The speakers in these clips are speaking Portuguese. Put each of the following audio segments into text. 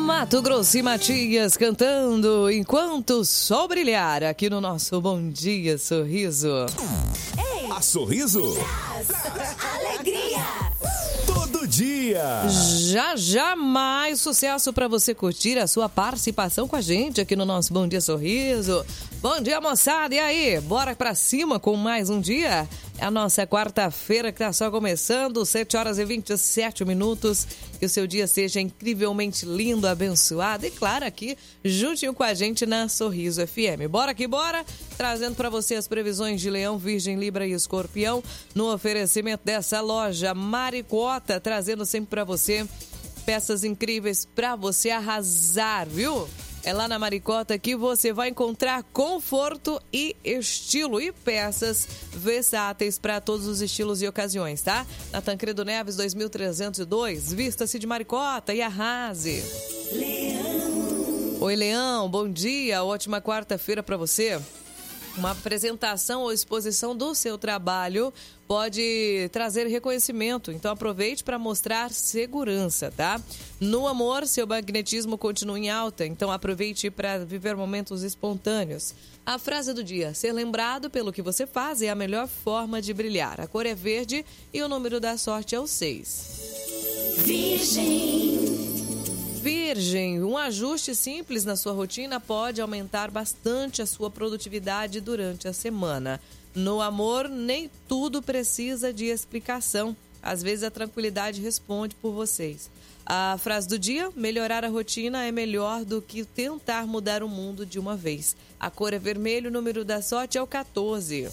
Mato Grosso e Matias cantando Enquanto o Sol Brilhar, aqui no nosso Bom Dia Sorriso. Ei, a Sorriso alegria todo dia. Já mais sucesso para você curtir a sua participação com a gente aqui no nosso Bom Dia Sorriso. Bom dia, moçada, e aí? Bora pra cima com mais um dia? É a nossa quarta-feira que tá só começando, 7h27. Que o seu dia seja incrivelmente lindo, abençoado e, claro, aqui juntinho com a gente na Sorriso FM. Bora que bora, trazendo para você as previsões de Leão, Virgem, Libra e Escorpião no oferecimento dessa loja Maricota, trazendo sempre para você peças incríveis para você arrasar, viu? É lá na Maricota que você vai encontrar conforto e estilo e peças versáteis para todos os estilos e ocasiões, tá? Na Tancredo Neves 2302, vista-se de Maricota e arrase. Leão. Oi, Leão, bom dia, ótima quarta-feira para você. Uma apresentação ou exposição do seu trabalho pode trazer reconhecimento, então aproveite para mostrar segurança, tá? No amor, seu magnetismo continua em alta, então aproveite para viver momentos espontâneos. A frase do dia: ser lembrado pelo que você faz é a melhor forma de brilhar. A cor é verde e o número da sorte é o 6. Virgem, um ajuste simples na sua rotina pode aumentar bastante a sua produtividade durante a semana. No amor, nem tudo precisa de explicação. Às vezes a tranquilidade responde por vocês. A frase do dia: melhorar a rotina é melhor do que tentar mudar o mundo de uma vez. A cor é vermelho, o número da sorte é o 14.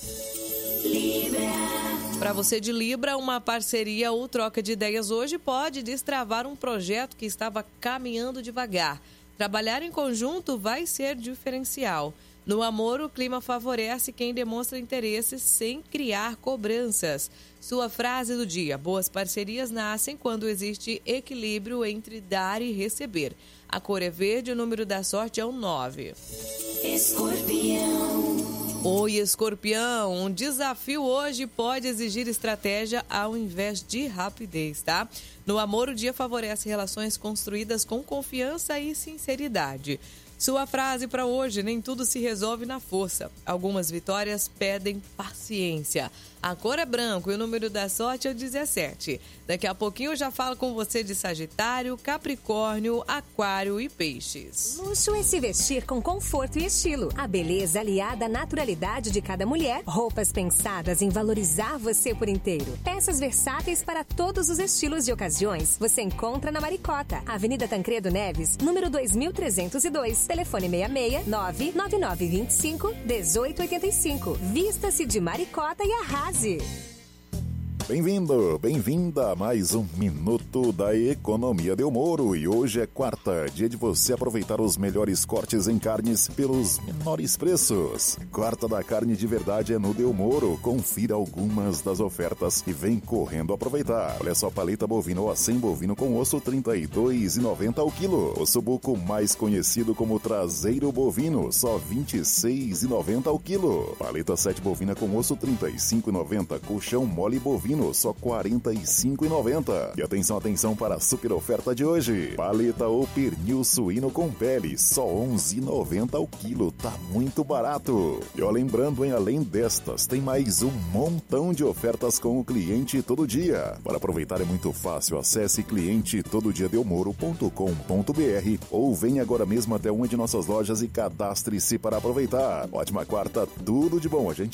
Para você de Libra, uma parceria ou troca de ideias hoje pode destravar um projeto que estava caminhando devagar. Trabalhar em conjunto vai ser diferencial. No amor, o clima favorece quem demonstra interesse sem criar cobranças. Sua frase do dia: boas parcerias nascem quando existe equilíbrio entre dar e receber. A cor é verde, o número da sorte é o 9. Escorpião. Oi, Escorpião, um desafio hoje pode exigir estratégia ao invés de rapidez, tá? No amor, o dia favorece relações construídas com confiança e sinceridade. Sua frase para hoje: nem tudo se resolve na força. Algumas vitórias pedem paciência. A cor é branco e o número da sorte é o 17. Daqui a pouquinho eu já falo com você de Sagitário, Capricórnio, Aquário e Peixes. Luxo é se vestir com conforto e estilo. A beleza aliada à naturalidade de cada mulher. Roupas pensadas em valorizar você por inteiro. Peças versáteis para todos os estilos e ocasiões. Você encontra na Maricota, Avenida Tancredo Neves, número 2302. Telefone 66 99925 1885. Vista-se de Maricota e arrase. Bem-vindo, bem-vinda a mais um Minuto da Economia Delmoro. E hoje é quarta, dia de você aproveitar os melhores cortes em carnes pelos menores preços. Quarta da carne de verdade é no Delmoro. Confira algumas das ofertas e vem correndo aproveitar. Olha só, paleta bovina ou acém bovino com osso, R$ 32,90 ao quilo. Osso buco, mais conhecido como traseiro bovino, só R$ 26,90 ao quilo. Paleta 7 bovina com osso, R$ 35,90. Colchão mole bovino, só R$ 45,90. E atenção para a super oferta de hoje. Paleta ou pernil suíno com pele, só R$ 11,90 ao quilo. Tá muito barato. E ó, lembrando, além destas, tem mais um montão de ofertas com o Cliente Todo Dia. Para aproveitar é muito fácil. Acesse clientetododia.delmoro.com.br ou venha agora mesmo até uma de nossas lojas e cadastre-se para aproveitar. Ótima quarta, tudo de bom. A gente